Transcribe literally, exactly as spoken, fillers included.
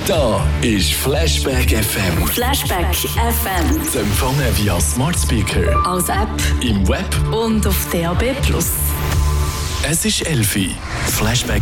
Da ist Flashback F M. Flashback F M. Zu empfangen via Smart Speaker, Als App im Web und auf D A B plus. Es ist elf Uhr. Flashback